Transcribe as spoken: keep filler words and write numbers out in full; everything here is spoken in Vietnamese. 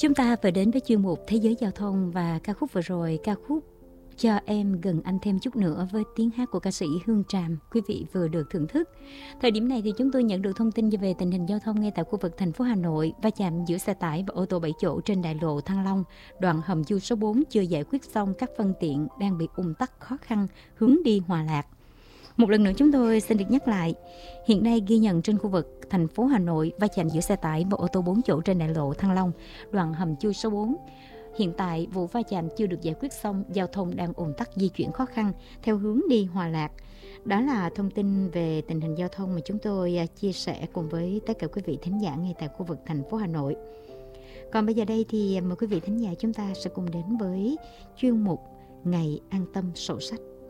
Chúng ta vừa đến với chuyên mục Thế giới giao thông và ca khúc vừa rồi, ca khúc Cho Em Gần Anh Thêm Chút Nữa với tiếng hát của ca sĩ Hương Tràm, quý vị vừa được thưởng thức. Thời điểm này thì chúng tôi nhận được thông tin về tình hình giao thông ngay tại khu vực thành phố Hà Nội. Va chạm giữa xe tải và ô tô bảy chỗ trên đại lộ Thăng Long, đoạn hầm chui số bốn chưa giải quyết xong, các phương tiện đang bị ùn tắc khó khăn hướng đi Hòa Lạc. Một lần nữa chúng tôi xin được nhắc lại, hiện nay ghi nhận trên khu vực thành phố Hà Nội va chạm giữa xe tải và ô tô bốn chỗ trên đại lộ Thăng Long, đoạn hầm chui số bốn. Hiện tại vụ va chạm chưa được giải quyết xong, giao thông đang ùn tắc di chuyển khó khăn theo hướng đi Hòa Lạc. Đó là thông tin về tình hình giao thông mà chúng tôi chia sẻ cùng với tất cả quý vị thính giả ngay tại khu vực thành phố Hà Nội. Còn bây giờ đây thì mời quý vị thính giả chúng ta sẽ cùng đến với chuyên mục Ngày An Tâm Sổ Sách.